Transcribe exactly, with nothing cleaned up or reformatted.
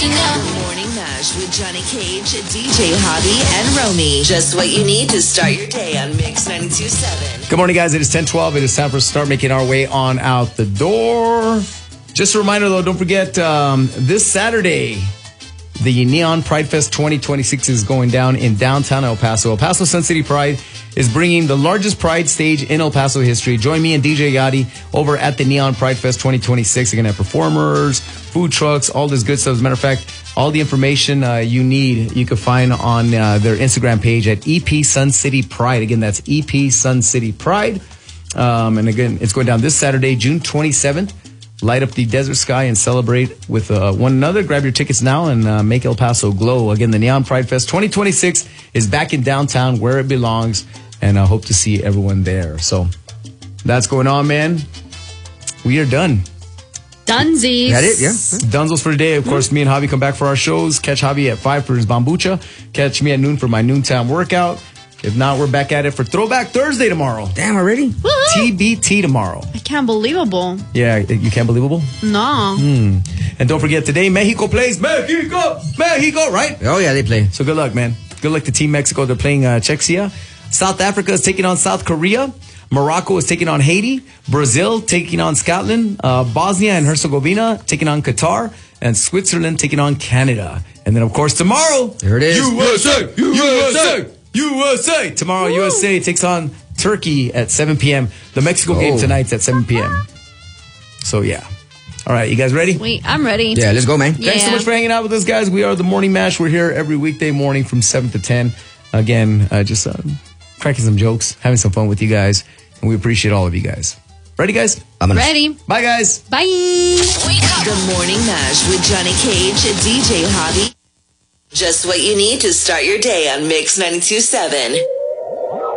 The Morning Mash with Johnny Cage, D J Hobby, and Romy. Just what you need to start your day on Mix ninety-two point seven. Good morning, guys. It is ten twelve. It is time for us to start making our way on out the door. Just a reminder, though, don't forget, um, this Saturday, the Neon Pride Fest twenty twenty-six is going down in downtown El Paso. El Paso Sun City Pride is bringing the largest Pride stage in El Paso history. Join me and D J Yachty over at the Neon Pride Fest twenty twenty-six. You're going to have performers, food trucks, all this good stuff. As a matter of fact, all the information uh, you need, you can find on uh, their Instagram page at E P Sun City Pride. Again, that's E P Sun City Pride. Um, and again, it's going down this Saturday, June twenty-seventh. Light up the desert sky and celebrate with uh, one another. Grab your tickets now and uh, make El Paso glow. Again, the Neon Pride Fest twenty twenty-six is back in downtown where it belongs, and I hope to see everyone there. So that's going on, man. We are done. Dunsies. That it? Yeah. Dunzos for today. Of course, me and Javi come back for our shows. Catch Javi at five for his Bambucha. Catch me at noon for my noontime workout. If not, we're back at it for Throwback Thursday tomorrow. Damn, already? Woo-hoo. T B T tomorrow. I can't believable. Yeah, you can't believable? No. Hmm. And don't forget, today, Mexico plays Mexico! Mexico, right? Oh, yeah, they play. So good luck, man. Good luck to Team Mexico. They're playing uh, Czechia. South Africa is taking on South Korea. Morocco is taking on Haiti. Brazil taking on Scotland. Uh, Bosnia and Herzegovina taking on Qatar. And Switzerland taking on Canada. And then, of course, tomorrow, There it is. U S A! U S A! U S A! Tomorrow, Woo! U S A takes on Turkey at seven p.m. The Mexico Oh. game tonight's at seven p.m. So, yeah. All right, you guys ready? Wait, I'm ready. Yeah, let's go, man. Yeah. Thanks so much for hanging out with us, guys. We are the Morning Mash. We're here every weekday morning from seven to ten. Again, uh, just uh, cracking some jokes, having some fun with you guys. And we appreciate all of you guys. Ready, guys? Vámonos. Ready. Bye, guys. Bye. The Morning Mash with Johnny Cage, D J Hobby. Just what you need to start your day on Mix ninety-two point seven.